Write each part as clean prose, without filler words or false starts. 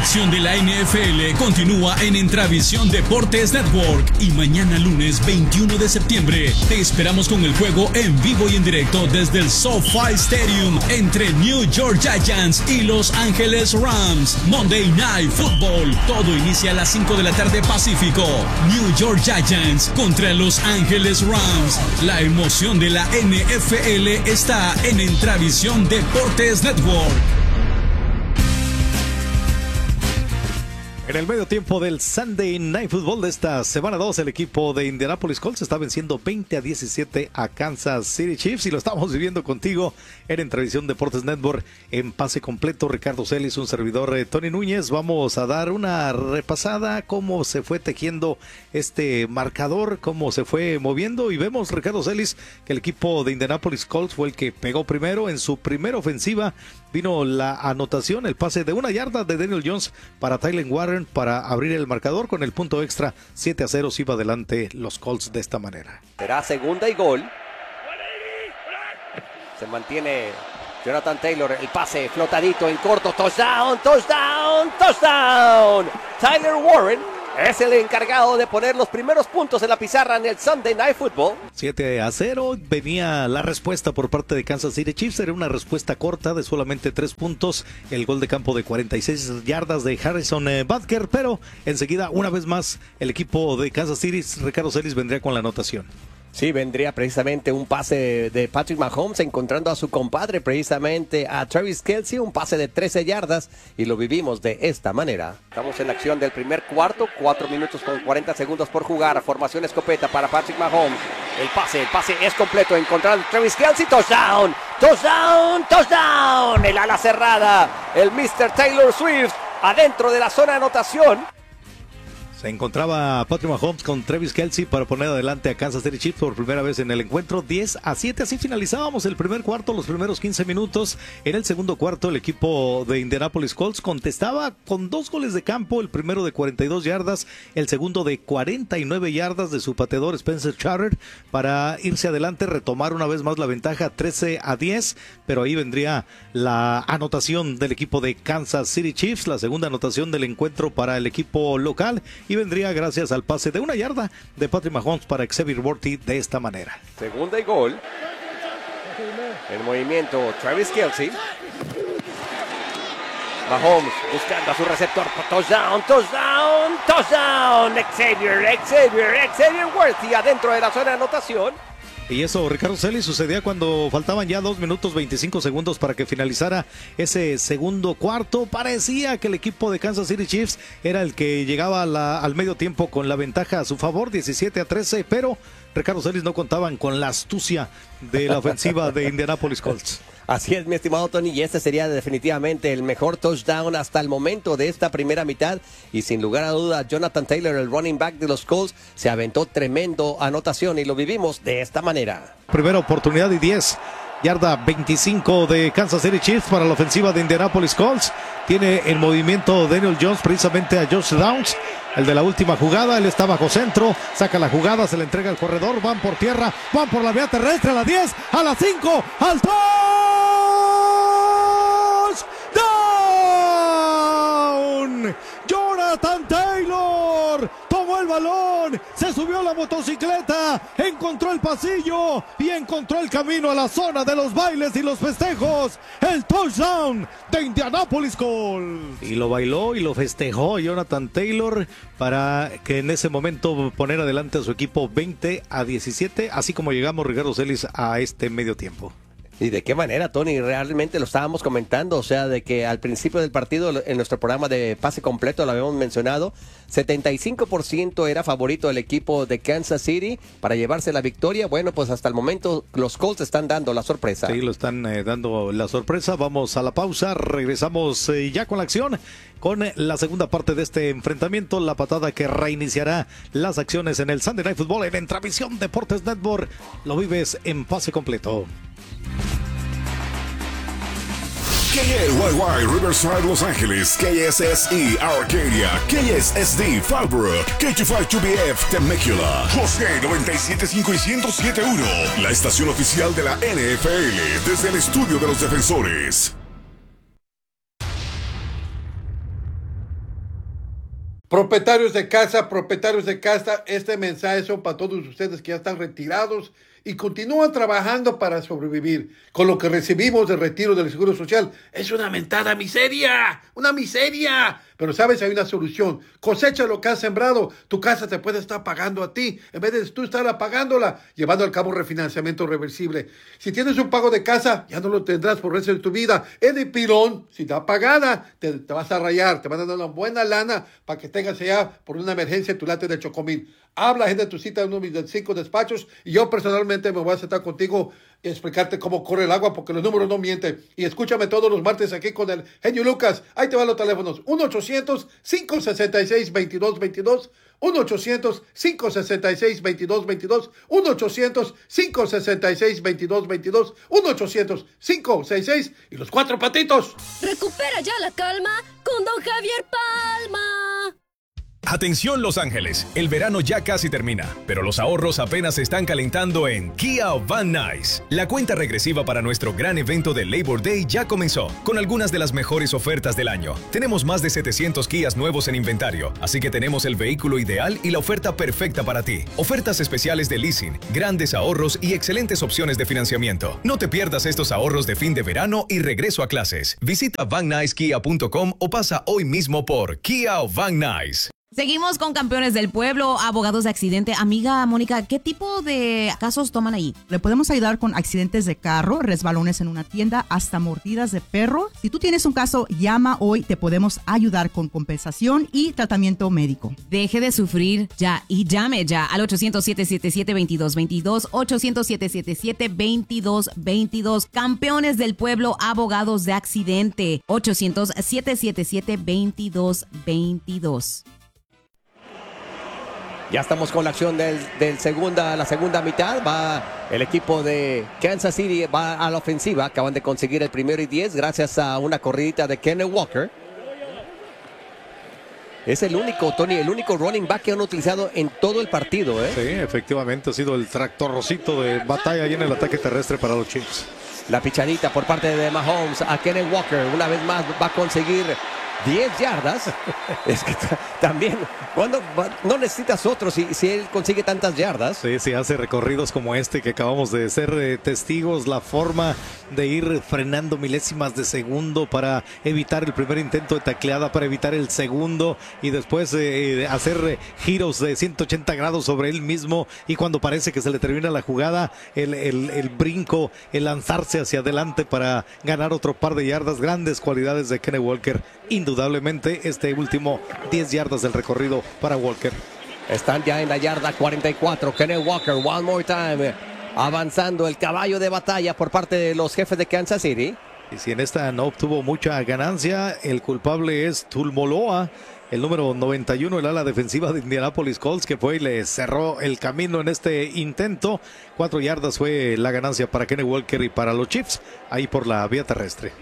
acción de la NFL continúa en Entravisión Deportes Network y mañana lunes 21 de septiembre te esperamos con el juego en vivo y en directo desde el SoFi Stadium entre New York Giants y Los Ángeles Rams. Monday Night Football. Todo inicia a las 5 de la tarde Pacífico. New York Giants contra Los Ángeles Rams. La emoción de la NFL está en Entravisión Deportes Network. En el medio tiempo del Sunday Night Football de esta semana 2, el equipo de Indianapolis Colts está venciendo 20-17 a Kansas City Chiefs y lo estamos viviendo contigo en Entravisión Deportes Network en pase completo. Ricardo Celis, un servidor, Tony Núñez. Vamos a dar una repasada cómo se fue tejiendo este marcador, cómo se fue moviendo y vemos, Ricardo Celis, que el equipo de Indianapolis Colts fue el que pegó primero. En su primera ofensiva vino la anotación, el pase de 1 yarda de Daniel Jones para Tyler Warren para abrir el marcador. Con el punto extra 7-0 se iba adelante los Colts de esta manera. Será segunda y gol. Se mantiene Jonathan Taylor, el pase flotadito en corto, touchdown, touchdown, touchdown. Tyler Warren es el encargado de poner los primeros puntos en la pizarra en el Sunday Night Football. 7-0, venía la respuesta por parte de Kansas City Chiefs, era una respuesta corta de solamente 3 puntos, el gol de campo de 46 yardas de Harrison Butker, pero enseguida, una vez más, el equipo de Kansas City, Ricardo Celis, vendría con la anotación. Sí, vendría precisamente un pase de Patrick Mahomes encontrando a su compadre, precisamente a Travis Kelce, un pase de 13 yardas y lo vivimos de esta manera. Estamos en la acción del primer cuarto, 4 minutos con 40 segundos por jugar, formación escopeta para Patrick Mahomes. El pase es completo, encontrando a Travis Kelce, touchdown, touchdown, touchdown. El ala cerrada, el Mr. Taylor Swift, adentro de la zona de anotación. Se encontraba Patrick Mahomes con Travis Kelce para poner adelante a Kansas City Chiefs por primera vez en el encuentro, 10-7. Así finalizábamos el primer cuarto, los primeros 15 minutos. En el segundo cuarto, el equipo de Indianapolis Colts contestaba con 2 goles de campo, el primero de 42 yardas, el segundo de 49 yardas de su pateador Spencer Charter para irse adelante, retomar una vez más la ventaja 13-10, pero ahí vendría la anotación del equipo de Kansas City Chiefs, la segunda anotación del encuentro para el equipo local. Y vendría gracias al pase de 1 yarda de Patrick Mahomes para Xavier Worthy de esta manera. Segunda y gol. En movimiento Travis Kelce. Mahomes buscando a su receptor. Touchdown, touchdown, touchdown. Xavier Worthy adentro de la zona de anotación. Y eso, Ricardo Celis, sucedía cuando faltaban ya 2 minutos 25 segundos para que finalizara ese segundo cuarto. Parecía que el equipo de Kansas City Chiefs era el que llegaba al medio tiempo con la ventaja a su favor, 17-13, pero Ricardo Celis no contaban con la astucia de la ofensiva de Indianapolis Colts. Así es, mi estimado Tony, y este sería definitivamente el mejor touchdown hasta el momento de esta primera mitad. Y sin lugar a duda, Jonathan Taylor, el running back de los Colts, se aventó tremendo anotación y lo vivimos de esta manera. Primera oportunidad y 10. Yarda 25 de Kansas City Chiefs para la ofensiva de Indianapolis Colts. Tiene en movimiento Daniel Jones precisamente a Josh Downs, el de la última jugada. Él está bajo centro, saca la jugada, se le entrega al corredor, van por tierra, van por la vía terrestre a la 10, a la 5, al touchdown. Jonathan Taylor tomó el balón, se subió a la motocicleta, encontró el pasillo y encontró el camino a la zona de los bailes y los festejos. El touchdown de Indianapolis Colts. Y lo bailó y lo festejó Jonathan Taylor para que en ese momento poner adelante a su equipo 20-17, así como llegamos, Ricardo Celis, a este medio tiempo. ¿Y de qué manera, Tony? Realmente lo estábamos comentando, o sea, de que al principio del partido, en nuestro programa de pase completo, lo habíamos mencionado, 75% era favorito del equipo de Kansas City para llevarse la victoria. Bueno, pues hasta el momento los Colts están dando la sorpresa. Sí, lo están dando la sorpresa. Vamos a la pausa, regresamos ya con la acción, con la segunda parte de este enfrentamiento, la patada que reiniciará las acciones en el Sunday Night Football en Entravisión Deportes Network. Lo vives en pase completo. KYY Riverside Los Ángeles, KSSE Arcadia, KSSD Fallbrook, K25BF Temecula, José 97.5 y 107.1, la estación oficial de la NFL desde el estudio de los defensores. Propietarios de casa, este mensaje son para todos ustedes que ya están retirados y continúan trabajando para sobrevivir. Con lo que recibimos de retiro del Seguro Social es una mentada miseria, una miseria. Pero sabes, hay una solución. Cosecha lo que has sembrado. Tu casa te puede estar pagando a ti en vez de tú estar pagándola, llevando a cabo refinanciamiento reversible. Si tienes un pago de casa, ya no lo tendrás por el resto de tu vida. Es de pilón. Si está pagada, te vas a rayar. Te van a dar una buena lana para que tengas allá por una emergencia tu late de Chocomil. Habla, agenda tu cita en uno de mis 5 despachos y yo personalmente me voy a sentar contigo y explicarte cómo corre el agua porque los números no mienten. Y escúchame todos los martes aquí con el genio Lucas. Ahí te van los teléfonos. 1-800-566-2222. 1-800-566-2222. 1-800-566-2222. 1-800-566 y los 4 patitos. Recupera ya la calma con Don Javier Palma. Atención Los Ángeles, el verano ya casi termina, pero los ahorros apenas se están calentando en Kia Van Nuys. La cuenta regresiva para nuestro gran evento de Labor Day ya comenzó, con algunas de las mejores ofertas del año. Tenemos más de 700 Kias nuevos en inventario, así que tenemos el vehículo ideal y la oferta perfecta para ti. Ofertas especiales de leasing, grandes ahorros y excelentes opciones de financiamiento. No te pierdas estos ahorros de fin de verano y regreso a clases. Visita VanNuysKia.com o pasa hoy mismo por Kia Van Nuys. Seguimos con Campeones del Pueblo, abogados de accidente. Amiga Mónica, ¿qué tipo de casos toman ahí? Le podemos ayudar con accidentes de carro, resbalones en una tienda, hasta mordidas de perro. Si tú tienes un caso, llama hoy, te podemos ayudar con compensación y tratamiento médico. Deje de sufrir ya y llame ya al 800-777-2222, 800-777-2222. Campeones del Pueblo, abogados de accidente, 800-777-2222. Ya estamos con la acción la segunda mitad. Va el equipo de Kansas City, va a la ofensiva. Acaban de conseguir el 1º y 10 gracias a una corridita de Kenneth Walker. Es el único running back que han utilizado en todo el partido, ¿eh? Sí, efectivamente ha sido el tractorcito de batalla ahí en el ataque terrestre para los Chiefs. La pichadita por parte de Mahomes a Kenneth Walker. Una vez más va a conseguir 10 yardas. Es que también, cuando no necesitas otro si él consigue tantas yardas. Sí, sí, hace recorridos como este que acabamos de ser testigos, la forma de ir frenando milésimas de segundo para evitar el primer intento de tacleada, para evitar el segundo y después hacer giros de 180 grados sobre él mismo, y cuando parece que se le termina la jugada, el brinco, el lanzarse hacia adelante para ganar otro par de yardas. Grandes cualidades de Kenneth Walker. Indudablemente este último 10 yardas del recorrido para Walker. Están ya en la yarda 44. Kenneth Walker, one more time. Avanzando el caballo de batalla por parte de los jefes de Kansas City. Y si en esta no obtuvo mucha ganancia, el culpable es Tulmoloa, el número 91, el ala defensiva de Indianapolis Colts, que fue y le cerró el camino en este intento. 4 yardas fue la ganancia para Kenneth Walker y para los Chiefs, ahí por la vía terrestre.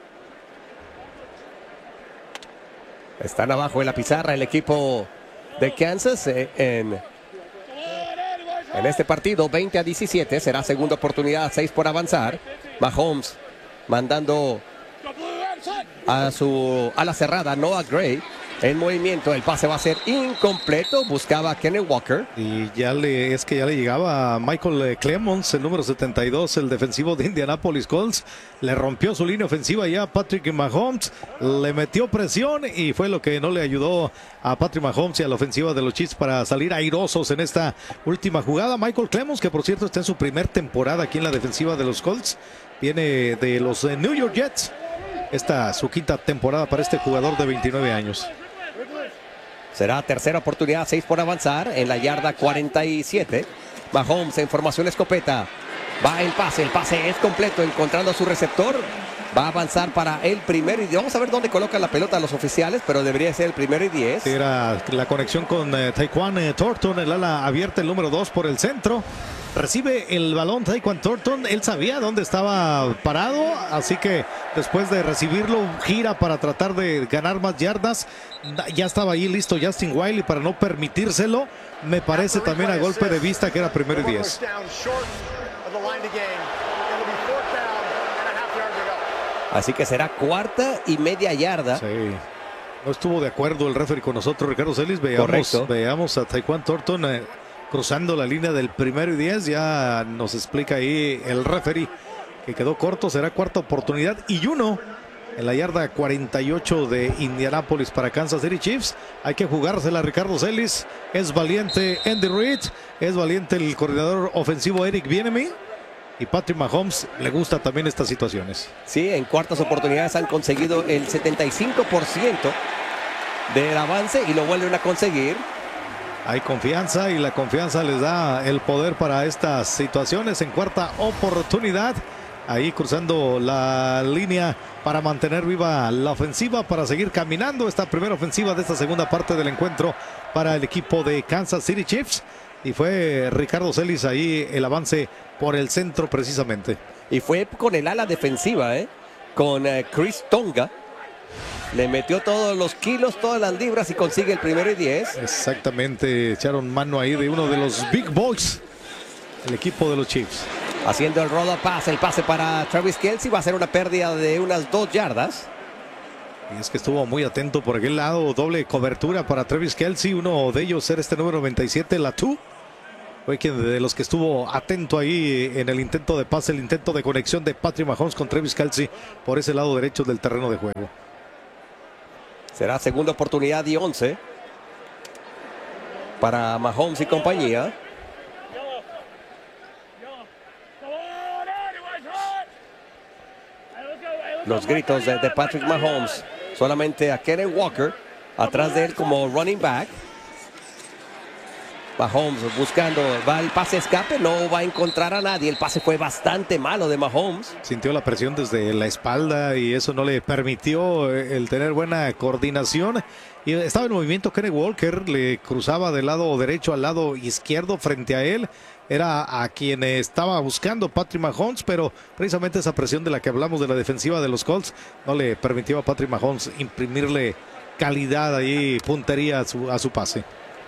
Están abajo en la pizarra el equipo de Kansas en este partido, 20-17. Será segunda oportunidad, 6 por avanzar. Mahomes mandando a la cerrada Noah Gray en movimiento. El pase va a ser incompleto. Buscaba a Kenneth Walker. Y ya le llegaba a Michael Clemons, el número 72, el defensivo de Indianapolis Colts. Le rompió su línea ofensiva ya a Patrick Mahomes. Le metió presión y fue lo que no le ayudó a Patrick Mahomes y a la ofensiva de los Chiefs para salir airosos en esta última jugada. Michael Clemons, que por cierto está en su primer temporada aquí en la defensiva de los Colts. Viene de los New York Jets. Esta su quinta temporada para este jugador de 29 años. Será tercera oportunidad, 6 por avanzar en la yarda 47. Mahomes en formación escopeta. Va el pase es completo, encontrando a su receptor. Va a avanzar para el 1º y 10. Vamos a ver dónde colocan la pelota los oficiales, pero debería ser el 1º y 10. Era la conexión con Tyquan Thornton, el ala abierta, el número 2 por el centro. Recibe el balón Tyquan Thornton, él sabía dónde estaba parado, así que después de recibirlo gira para tratar de ganar más yardas. Ya estaba ahí listo Justin Wiley para no permitírselo. Me parece también a golpe de vista que era 1º y 10. Así que será 4ª y media yarda. Sí. No estuvo de acuerdo el referee con nosotros, Ricardo Celis. Veamos a Tyquan Thornton cruzando la línea del 1º y 10. Ya nos explica ahí el referee que quedó corto. Será cuarta oportunidad y 1 en la yarda 48 de Indianapolis para Kansas City Chiefs. Hay que jugársela, Ricardo Celis. Es valiente Andy Reid. Es valiente el coordinador ofensivo Eric Bieniemy. Y Patrick Mahomes le gusta también estas situaciones. Sí, en cuartas oportunidades han conseguido el 75% del avance y lo vuelven a conseguir. Hay confianza y la confianza les da el poder para estas situaciones. En cuarta oportunidad, ahí cruzando la línea para mantener viva la ofensiva, para seguir caminando esta primera ofensiva de esta segunda parte del encuentro para el equipo de Kansas City Chiefs. Y fue Ricardo Celis ahí el avance por el centro precisamente. Y fue con el ala defensiva, con Chris Tonga. Le metió todos los kilos, todas las libras y consigue el 1º y 10. Exactamente, echaron mano ahí de uno de los big boys, el equipo de los Chiefs. Haciendo el roll pass, el pase para Travis Kelce, va a ser una pérdida de unas 2 yardas. Y es que estuvo muy atento por aquel lado, doble cobertura para Travis Kelce, uno de ellos era este número 97, Latu. Fue quien de los que estuvo atento ahí en el intento de pase, el intento de conexión de Patrick Mahomes con Travis Kelce por ese lado derecho del terreno de juego. Será segunda oportunidad y 11 para Mahomes y compañía. Los gritos de Patrick Mahomes. Solamente a Kenneth Walker atrás de él como running back. Mahomes buscando, va el pase escape, no va a encontrar a nadie. El pase fue bastante malo de Mahomes. Sintió la presión desde la espalda y eso no le permitió el tener buena coordinación. Y estaba en movimiento Kenneth Walker, le cruzaba del lado derecho al lado izquierdo frente a él. Era a quien estaba buscando Patrick Mahomes, pero precisamente esa presión de la que hablamos de la defensiva de los Colts no le permitió a Patrick Mahomes imprimirle calidad ahí, puntería a su pase.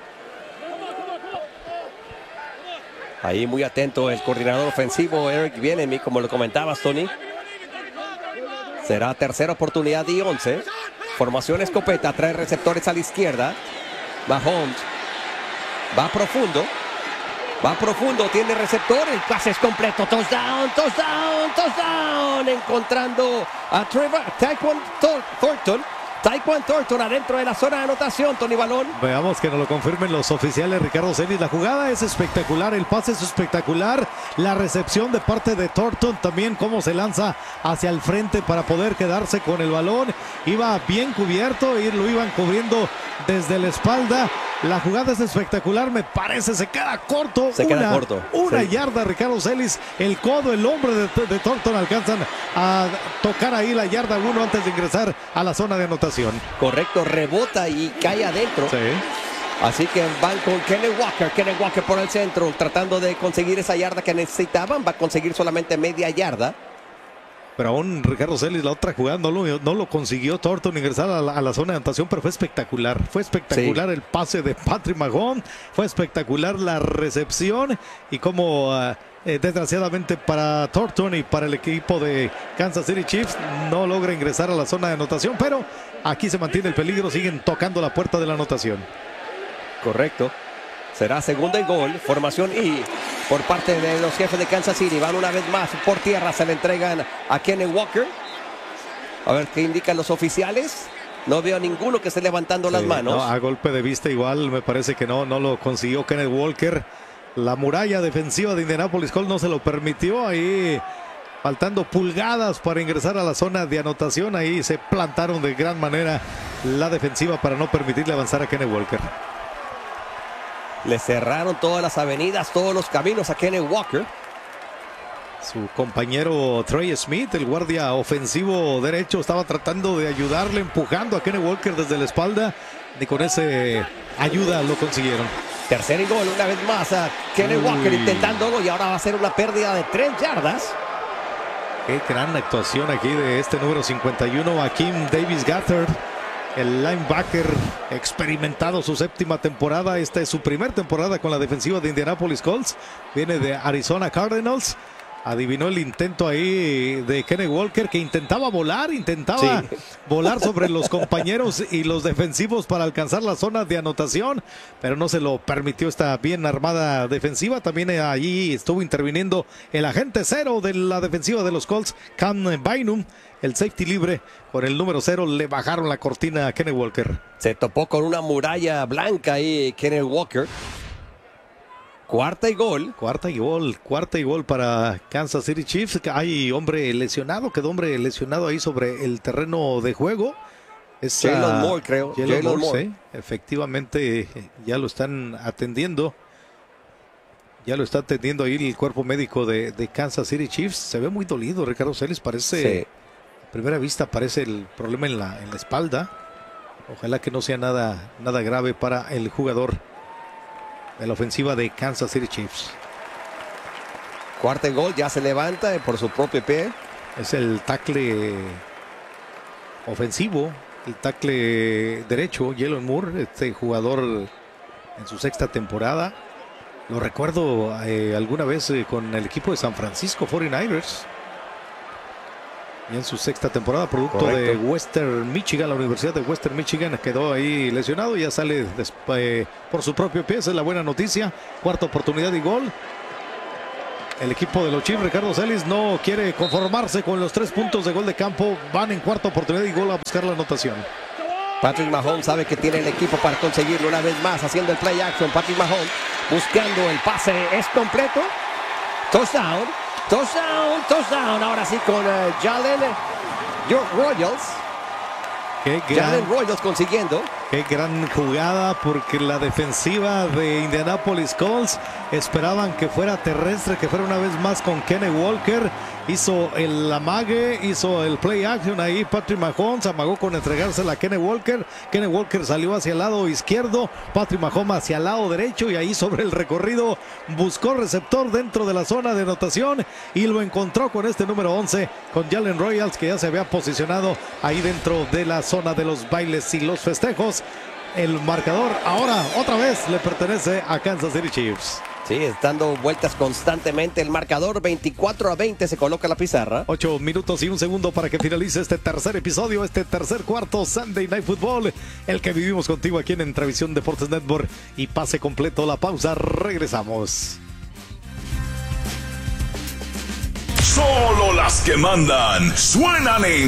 Ahí muy atento el coordinador ofensivo Eric Bieniemy, como lo comentabas, Tony. Será tercera oportunidad y 11. Formación escopeta, 3 receptores a la izquierda. Mahomes va profundo. Va profundo, tiene receptor, el pase es completo. Touchdown, touchdown, touchdown. Encontrando a Tyquan Thornton adentro de la zona de anotación, Tony Balón. Veamos que nos lo confirmen los oficiales, Ricardo Celis. La jugada es espectacular, el pase es espectacular. La recepción de parte de Thornton también, cómo se lanza hacia el frente para poder quedarse con el balón. Iba bien cubierto y lo iban cubriendo desde la espalda. La jugada es espectacular, me parece, se queda corto. Una yarda, Ricardo Celis. El codo, el hombre de Thornton alcanzan a tocar ahí la yarda 1 antes de ingresar a la zona de anotación. Correcto, rebota y cae adentro. Sí. Así que van con Kenneth Walker por el centro, tratando de conseguir esa yarda que necesitaban. Va a conseguir solamente media yarda. Pero aún Ricardo Celis, la otra jugada no lo consiguió Thornton ingresar a la zona de anotación, pero fue espectacular. Fue espectacular el pase de Patrick Mahomes, fue espectacular la recepción y como desgraciadamente para Thornton y para el equipo de Kansas City Chiefs no logra ingresar a la zona de anotación, pero aquí se mantiene el peligro, siguen tocando la puerta de la anotación. Correcto. Será segunda y gol, formación I por parte de los jefes de Kansas City. Van una vez más por tierra, se le entregan a Kenneth Walker. A ver qué indican los oficiales. No veo a ninguno que esté levantando las manos. No, a golpe de vista igual me parece que no lo consiguió Kenneth Walker. La muralla defensiva de Indianapolis Colts no se lo permitió. Ahí faltando pulgadas para ingresar a la zona de anotación. Ahí se plantaron de gran manera la defensiva para no permitirle avanzar a Kenneth Walker. Le cerraron todas las avenidas, todos los caminos a Kenneth Walker. Su compañero Trey Smith, el guardia ofensivo derecho, estaba tratando de ayudarle, empujando a Kenneth Walker desde la espalda. Y con ese ayuda lo consiguieron. Tercer y gol, una vez más a Kenneth Walker intentándolo y ahora va a ser una pérdida de 3 yardas. Qué gran actuación aquí de este número 51, Akeem Davis Gaither. El linebacker experimentado, su 7ª temporada. Esta es su primera temporada con la defensiva de Indianapolis Colts. Viene de Arizona Cardinals. Adivinó el intento ahí de Kenneth Walker, que intentaba volar sobre los compañeros y los defensivos para alcanzar la zona de anotación, pero no se lo permitió esta bien armada defensiva. También allí estuvo interviniendo el agente 0 de la defensiva de los Colts, Cam Bynum, el safety libre. Con el número 0 le bajaron la cortina a Kenneth Walker. Se topó con una muralla blanca ahí Kenneth Walker. Cuarta y gol para Kansas City Chiefs. Hay hombre lesionado, quedó hombre lesionado ahí sobre el terreno de juego. Jalen Moore, creo. Jalen Moore. Sí, efectivamente ya lo están atendiendo. Ya lo está atendiendo ahí el cuerpo médico de Kansas City Chiefs. Se ve muy dolido, Ricardo Celis. Parece, a primera vista parece el problema en la espalda. Ojalá que no sea nada grave para el jugador de la ofensiva de Kansas City Chiefs. Cuarto gol, ya se levanta por su propio pie. Es el tackle ofensivo, el tackle derecho, Jalen Moore, este jugador en su sexta temporada. Lo recuerdo alguna vez con el equipo de San Francisco 49ers. Y en su sexta temporada, producto de Western Michigan, la Universidad de Western Michigan, quedó ahí lesionado y ya sale por su propio pie. Esa es la buena noticia. Cuarta oportunidad y gol. El equipo de los Chiefs, Ricardo Celis, no quiere conformarse con los 3 puntos de gol de campo. Van en cuarta oportunidad y gol a buscar la anotación. Patrick Mahomes sabe que tiene el equipo para conseguirlo una vez más, haciendo el play action. Patrick Mahomes buscando el pase, es completo. Touchdown. Ahora sí con Jalen Royals. Jalen Royals consiguiendo. Qué gran jugada, porque la defensiva de Indianapolis Colts esperaban que fuera terrestre, que fuera una vez más con Kenneth Walker. Hizo el amague, hizo el play action ahí. Patrick Mahomes amagó con entregársela a Kenneth Walker. Kenneth Walker salió hacia el lado izquierdo, Patrick Mahomes hacia el lado derecho, y ahí sobre el recorrido buscó receptor dentro de la zona de anotación y lo encontró con este número 11, con Jalen Royals, que ya se había posicionado ahí dentro de la zona de los bailes y los festejos. El marcador ahora otra vez le pertenece a Kansas City Chiefs. Sí, dando vueltas constantemente el marcador. 24-20 se coloca la pizarra. 8 minutos y 1 segundo para que finalice este tercer episodio, este tercer cuarto Sunday Night Football, el que vivimos contigo aquí en Entravisión Deportes Network. Y pase completo la pausa, regresamos. Solo las que mandan suenan en